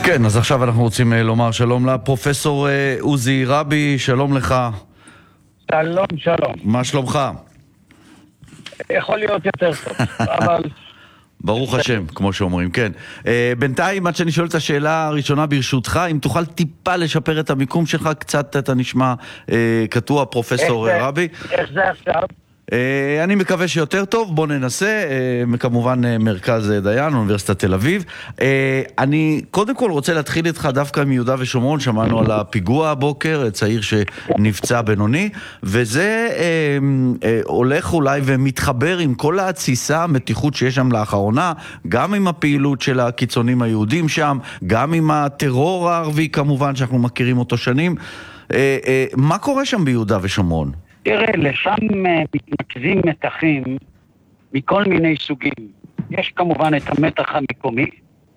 כן, אז עכשיו אנחנו רוצים לומר שלום לפרופסור עוזי רבי, שלום לך. שלום, שלום. מה שלומך? יכול להיות יותר טוב, אבל... ברוך השם, כמו שאומרים, כן. בינתיים, עד שאני שואל את השאלה הראשונה ברשותך, אם תוכל טיפה לשפר את המיקום שלך, קצת אתה נשמע קטוע, פרופסור רבי. איך זה עכשיו? אני מקווה שיותר טוב, בוא ננסה, כמובן מרכז דיין, אוניברסיטת תל אביב. אני קודם כל רוצה להתחיל איתך דווקא מיהודה ושומרון, שמענו על הפיגוע הבוקר, צעיר שנפצע בינוני, וזה הולך אולי ומתחבר עם כל התסיסה, המתיחות שיש שם לאחרונה, גם עם הפעילות של הקיצונים היהודים שם, גם עם הטרור הערבי כמובן, שאנחנו מכירים אותו שנים. מה קורה שם ביהודה ושומרון? תראה, לשם מתנקזים מתחים מכל מיני סוגים. יש כמובן את המתח המקומי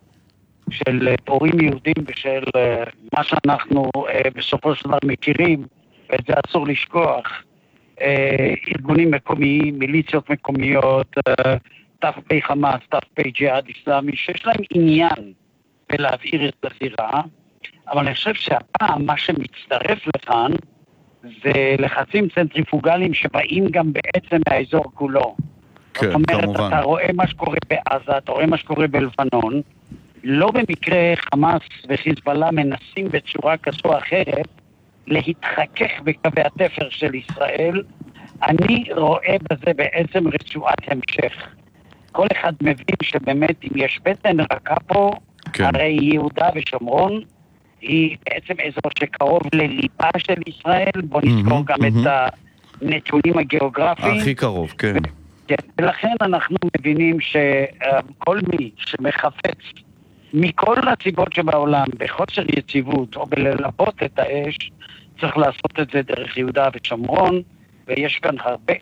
של פורעים יהודים ושל מה שאנחנו בסופו של דבר מכירים, ואת זה אסור לשכוח, ארגונים מקומיים, מיליציות מקומיות, ת"פ חמאס, ת"פ ג'יהאד אסלאמי, שיש להם עניין בלהבעיר את הזירה, אבל אני חושב שהפעם מה שמצטרף לכאן זה לחצים צנטריפוגליים שבאים גם בעצם מהאזור כולו. כן, זאת אומרת, כמובן. אתה רואה מה שקורה בעזה, אתה רואה מה שקורה בלבנון, לא במקרה חמאס וחיזבאללה מנסים בצורה כזו או אחרת להתחכך בקווי התפר של ישראל. אני רואה בזה בעצם רצועת המשך. כל אחד מבין שבאמת אם יש בטן רכה פה, כן. הרי יהודה ושומרון היא בעצם אזור שקרוב לליבה של ישראל. בוא נזכור גם את הנתונים הגיאוגרפיים. הכי קרוב, כן. כן, ולכן אנחנו מבינים שכל מי שמחפץ מכל הסיבות שבעולם בחוסר יציבות או בללבות את האש, צריך לעשות את זה דרך יהודה ושומרון, ויש כאן הרבה